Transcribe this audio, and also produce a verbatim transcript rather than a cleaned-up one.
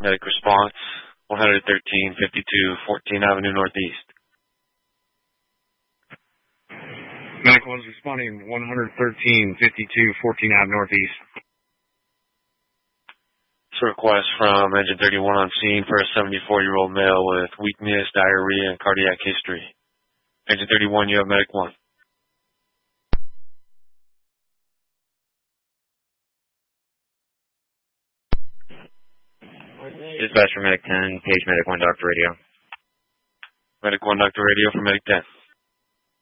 Medic response, one thirteen fifty-two fourteenth Avenue Northeast. Medic was responding one thirteen fifty-two fourteenth Avenue Northeast. It's a request from Engine thirty-one on scene for a seventy-four-year-old male with weakness, diarrhea, and cardiac history. Engine thirty-one, you have Medic one. Dispatch for Medic ten, Page Medic one, Doctor Radio. Medic one, Doctor Radio for Medic ten.